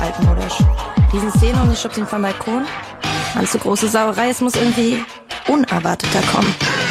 altmodisch. Riesenszene und ich schubse ihn vom Balkon. Allzu große Sauerei, es muss irgendwie unerwarteter kommen.